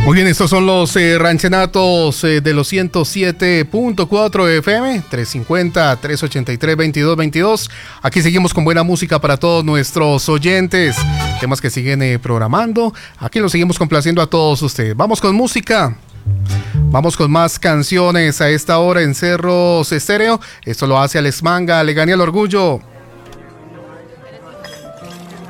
Muy bien, estos son los ranchenatos de los 107.4 FM, 350-383-2222. Aquí seguimos con buena música para todos nuestros oyentes. Temas que siguen programando. Aquí los seguimos complaciendo a todos ustedes. Vamos con música. Vamos con más canciones a esta hora en Cerros Estéreo. Esto lo hace Alex Manga, Le Gané al Orgullo.